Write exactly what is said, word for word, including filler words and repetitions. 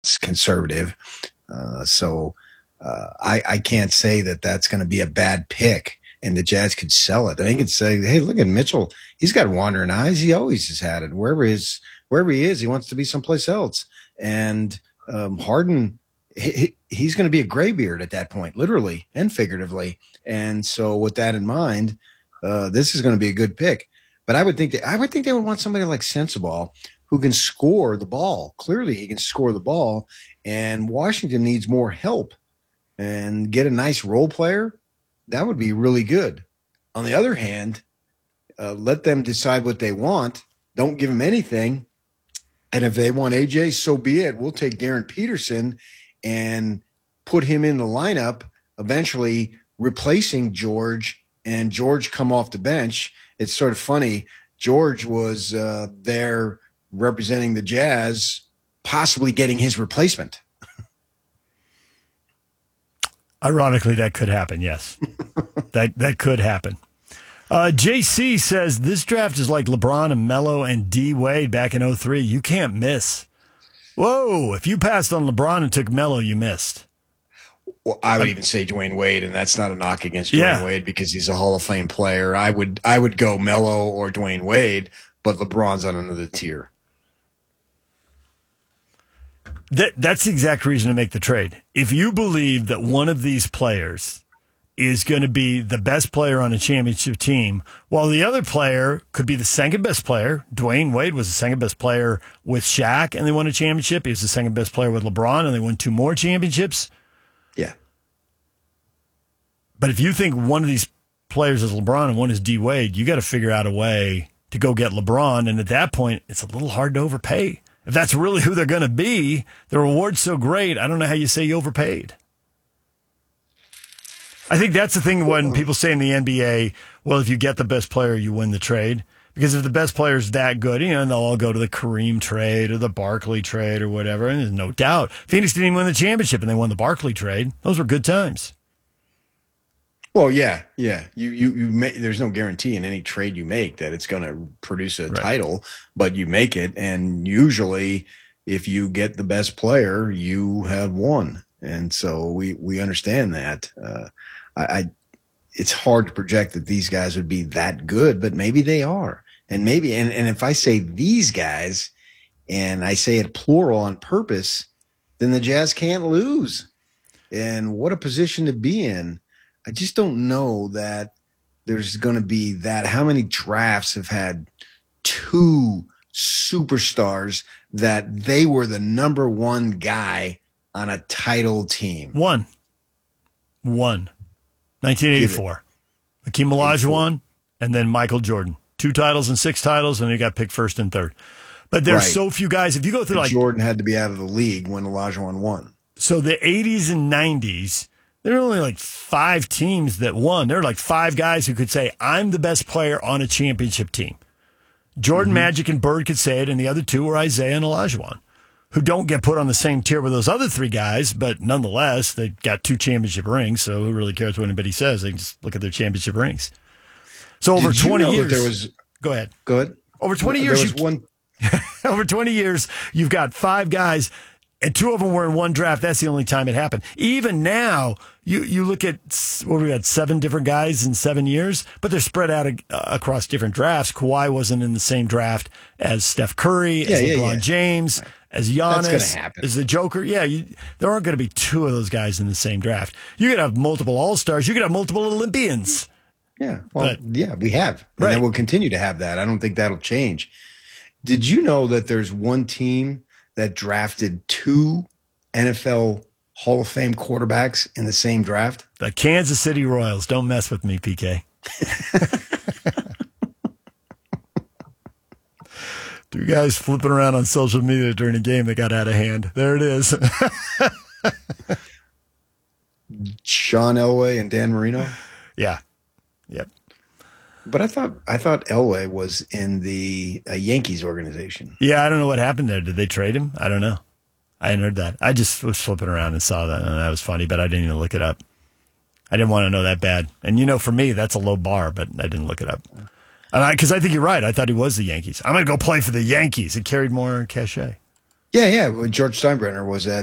conservative. Uh, so uh, I, I can't say that that's going to be a bad pick, and the Jazz could sell it. They could say, hey, look at Mitchell. He's got wandering eyes. He always has had it. Wherever his, wherever he is, he wants to be someplace else. And um, Harden, he, he's going to be a graybeard at that point, literally and figuratively. And so with that in mind, uh, this is going to be a good pick. But I would think that I would think they would want somebody like Sensabaugh who can score the ball. Clearly, he can score the ball, and Washington needs more help. And get a nice role player, that would be really good. On the other hand, uh, let them decide what they want. Don't give them anything. And if they want A J, so be it. We'll take Darren Peterson and put him in the lineup, eventually replacing George, and George come off the bench. It's sort of funny. George was uh, there representing the Jazz, possibly getting his replacement. Ironically, that could happen, yes. that that could happen. Uh, J C says, this draft is like LeBron and Melo and D. Wade back in oh three. You can't miss. Whoa, if you passed on LeBron and took Melo, you missed. Well, I would even say Dwayne Wade, and that's not a knock against Dwayne yeah. Wade because he's a Hall of Fame player. I would I would go Melo or Dwayne Wade, but LeBron's on another tier. That, that's the exact reason to make the trade. If you believe that one of these players is going to be the best player on a championship team, while the other player could be the second best player. Dwayne Wade was the second best player with Shaq, and they won a championship. He was the second best player with LeBron, and they won two more championships. Yeah. But if you think one of these players is LeBron and one is D. Wade, you got to figure out a way to go get LeBron, and at that point, it's a little hard to overpay. If that's really who they're going to be, the reward's so great, I don't know how you say you overpaid. I think that's the thing when people say in the N B A, well, if you get the best player, you win the trade. Because if the best player is that good, you know, they'll all go to the Kareem trade or the Barkley trade or whatever, and there's no doubt. Phoenix didn't even win the championship, and they won the Barkley trade. Those were good times. Well, yeah, yeah. You you you may, there's no guarantee in any trade you make that it's going to produce a Right. title, but you make it, and usually, if you get the best player, you have won, and so we we understand that. Uh, I, I it's hard to project that these guys would be that good, but maybe they are, and maybe and and if I say these guys, and I say it plural on purpose, then the Jazz can't lose, and what a position to be in. I just don't know that there's going to be that. How many drafts have had two superstars that they were the number one guy on a title team? One. One. nineteen eighty-four. Hakeem Olajuwon and then Michael Jordan. Two titles and six titles, and they got picked first and third. But there's Right. so few guys. If you go through But like Jordan had to be out of the league when Olajuwon won. So the eighties and nineties, there were only like five teams that won. There were like five guys who could say, I'm the best player on a championship team. Jordan, mm-hmm. Magic, and Bird could say it, and the other two were Isaiah and Olajuwon, who don't get put on the same tier with those other three guys, but nonetheless, they got two championship rings, so who really cares what anybody says? They can just look at their championship rings. So over Did you twenty know years. that there was, go ahead. Go ahead. Over twenty there years. Was you, one, over twenty years, you've got five guys. And two of them were in one draft. That's the only time it happened. Even now, you, you look at, what we got, seven different guys in seven years, but they're spread out uh, across different drafts. Kawhi wasn't in the same draft as Steph Curry, yeah, as yeah, LeBron yeah. James, as Giannis, happen. as the Joker. Yeah, you, there aren't going to be two of those guys in the same draft. You could have multiple All-Stars. You could have multiple Olympians. Yeah, well, but, yeah, we have. And right. then we'll continue to have that. I don't think that'll change. Did you know that there's one team that drafted two N F L Hall of Fame quarterbacks in the same draft? The Kansas City Royals. Don't mess with me, P K. Two guys flipping around on social media during a game that got out of hand. There it is. Sean Elway and Dan Marino? Yeah. Yep. But I thought I thought Elway was in the uh, Yankees organization. Yeah, I don't know what happened there. Did they trade him? I don't know. I hadn't heard that. I just was flipping around and saw that, and that was funny, but I didn't even look it up. I didn't want to know that bad. And, you know, for me, that's a low bar, but I didn't look it up. And I, because I think you're right. I thought he was the Yankees. I'm going to go play for the Yankees. It carried more cachet. Yeah, yeah. Well, George Steinbrenner was at